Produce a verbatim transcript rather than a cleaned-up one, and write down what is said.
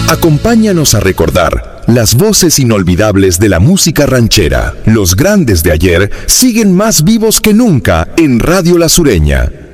Acompáñanos a recordar las voces inolvidables de la música ranchera. Los grandes de ayer siguen más vivos que nunca en Radio La Sureña.